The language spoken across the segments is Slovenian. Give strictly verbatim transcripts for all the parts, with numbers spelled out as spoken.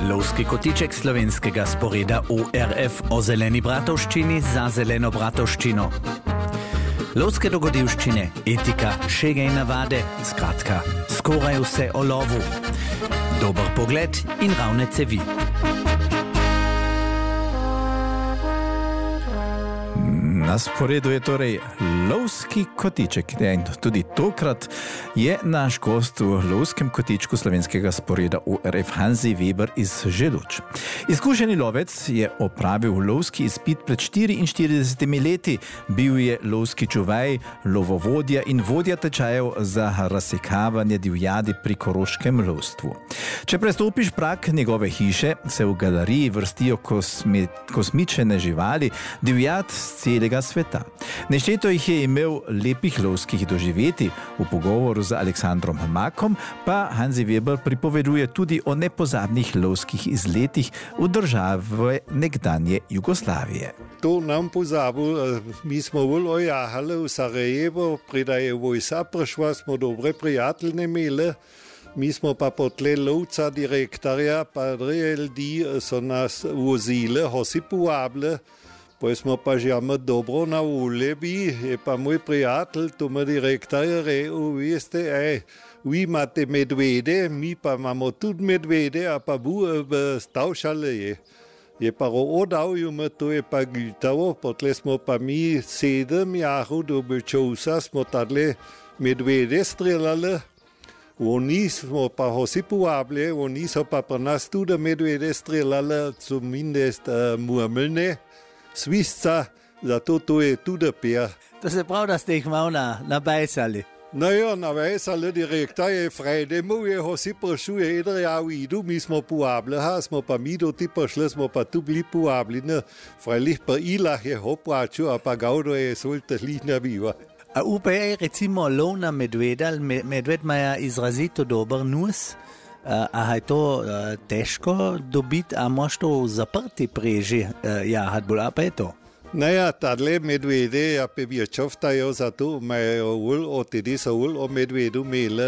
Lovski kotiček slovenskega sporeda O R F o zeleni bratovščini za zeleno bratovščino. Lovske dogodivščine, etika, šege in navade, skratka, skoraj vse o lovu. Dober pogled in ravne cevi. Na sporedu je torej lovski kotiček. In tudi tokrat je naš gost v lovskem kotičku slovenskega sporeda O R F Hanzi Weber iz Želuč. Izkušeni lovec je opravil lovski izpit pred štiriinštiridesetimi leti. Bil je lovski čuvaj, lovovodja in vodja tečajev za razsekavanje divjadi pri koroškem lovstvu. Če prestopiš prag njegove hiše, se v galeriji vrstijo kosmi, kosmičene živali, divjad z celega sveta. Nešteto jih je imel lepih lovskih doživetij. V pogovoru z Aleksandrom Makom pa Hanzi Weber pripoveduje tudi o nepozabnih lovskih izletih v države nekdanje Jugoslavije. To nam pozabil, mi smo bolj ojahali v Sarajevo, preda je vojsa prišla, smo dobre prijateljne imeli. Mi smo pa potle lovca direktorja, pa ljudi so nas vozili, hosi povabili. Pa smo pa že imeli dobro na ulebi, je pa moj prijatelj, to me direktor je rekel, veste, ej, vi imate medvede, mi pa imamo tudi medvede, a pa bu stavšale je. Je pa odal ju me, to je pa gitavo, potle smo pa mi sedem jahu do Bečovsa, smo tadle medvede streljali. Oni smo pa hosi povabili, oni so pa pri nas tudi medvede streljali, so mindest uh, murmelne. Svisca, zato to je tudi per. To se pravi, da ste jih malo na, nabajsali. No ja, nabajsali direktor je frejdemu, je hosi prišel, je eder ja vidu, mi smo povabili, ha, smo pa mi do ti prišli, smo pa tu bili povabljeni. Frejlih pa ilah je hopračil, a pa gaudo je solte hlihna biva. A upaj je recimo lov na medveda, medved ima izrazito dober nus. A je to uh, težko dobiti, a moš to v zaprti preži uh, jahat bolj, a pa je to? Naja, tadle medvede, ja pe vječovtajo, zato imajo ul, otedi so ul o medvedu imeli,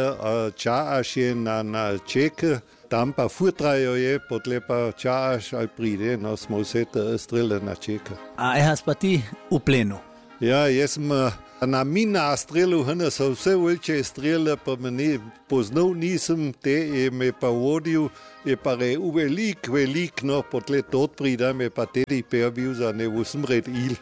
čaaš je na, na ček, tam pa futrajo je, potle pa čaaš ali pride, no smo vse strele na ček. A je pa ti v plenu? Ja, jaz sem na mina strelu, hne so vse ulče strele, pa me ne poznal nisem te, je me pa vodil, je pa re velik, velik, no, potle tot prida, me pa tedy perbil za ne vsmred il.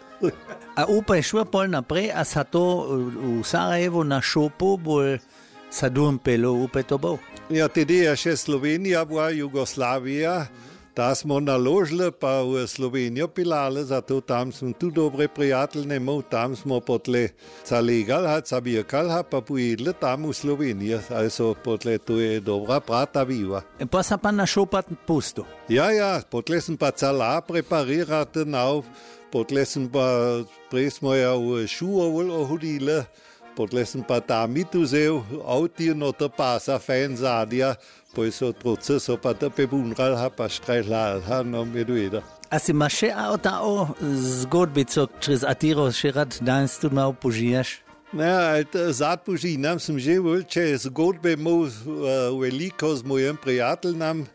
A upaj šlo pol naprej, a sa to v Sarajevo na šopu bolj sadum pelo, upaj to bol? Ja, tedy je še Slovenija bila, Jugoslavija. Ta smo naložili, pa v Slovenijo pilali, zato tam smo tu dobre prijateljne imel, tam smo potle zalegali, zabirkali, pa pojedli tam v Slovenijo. Also potle to je dobra prata viva. Pa sa pa na šopat pustu? Ja, ja, potle sem pa cala preparirati nav, potle sem pa, prej smo ja v šuovol ohodili, potle sem pa tam mit vzel, avti noter pasa, fajn zadja, pa so troce, so pa te pebunral, pa štrajlal, no medveda. A si ma še ta o zgodbico, čez atiro še rad danes tu malo požijaš? Ja, zad požinam sem že če zgodbe imel veliko z mojim prijateljem.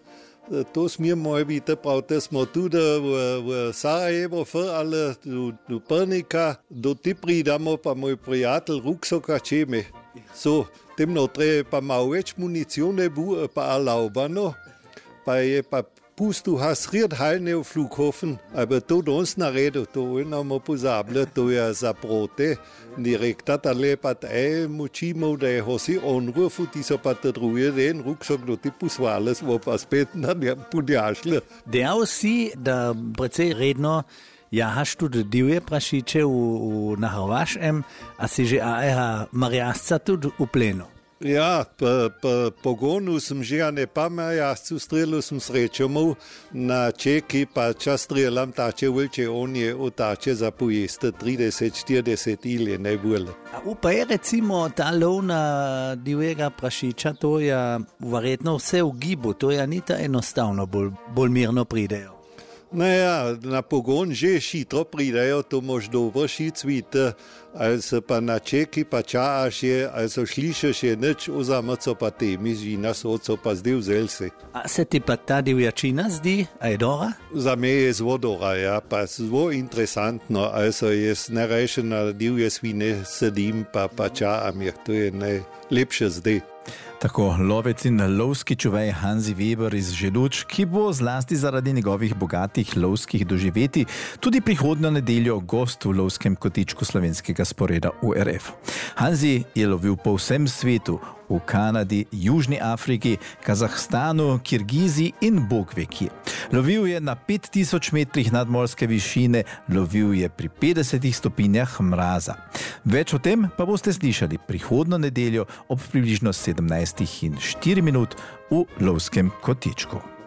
To smije moje biti, pravte smo tudi v, v Sarajevo, ali do, do Prnika, do ti pridamo, pa moj prijatelj Ruksoka čeme. So, tem notre pa malo več municione bu, pa alaubano, pa je pa pustu hasriert halne v Flughafen, aber to danes naredil, to enamo pozabili, to je za prote, direktor tale pa ej močimo, da je hosi onrufu, ti so pa te druge den, ruksok do ti posvali, smo pa spet na njem podjašli. Dejal si, da precej redno jahaš tudi divje prašiče v, v, na Hrvaškem, a si že aja marjasca tudi v plenu? Ja, po, po pogonu sem že, a ne pa marjascu strelil sem srečo imel na čeki, pa čas strelam tače vlče, on je otače za pojeste trideset štirideset ilje najbolje. A upa je recimo ta lov na divjega prašiča, to je verjetno vse v gibu, to je ni ta enostavno, bolj, bolj mirno pridejo. Naja, na pogon že šitro pridajo, to mož dobro šicvite, also pa na čeki pa čaaš je, also šlišeš je nič, ozamo co pa temi žina so, co pa zdaj vzel se. A se ti pa ta divjačina zdi, a je dobra? Za me je zelo dobra, ja, pa zelo interesantno, also jaz najrajše na divje svine sedim pa pa čaam, ja, to je najlepše zdaj. Tako lovec in lovski čuvaj Hanzi Weber iz Želuč, ki bo zlasti zaradi njegovih bogatih lovskih doživetij tudi prihodnjo nedeljo gost v lovskem kotičku slovenskega sporeda U R F. Hanzi je lovil po vsem svetu, v Kanadi, Južni Afriki, Kazahstanu, Kirgiziji in bog ve kje. Lovil je na pet tisoč metrih nadmorske višine, lovil je pri petdesetih stopinjah mraza. Več o tem pa boste slišali prihodnjo nedeljo ob približno sedemnajstih in štiri minut v lovskem kotičku.